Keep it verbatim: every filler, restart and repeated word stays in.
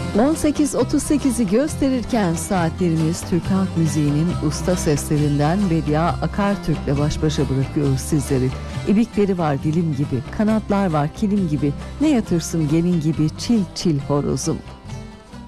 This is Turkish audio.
on sekiz otuz sekizi gösterirken saatlerimiz Türk halk müziğinin usta seslerinden Bediye Akartürk'le baş başa bırakıyoruz sizleri. İbikleri var dilim gibi, kanatlar var kilim gibi, ne yatırsın gelin gibi çil çil horozum.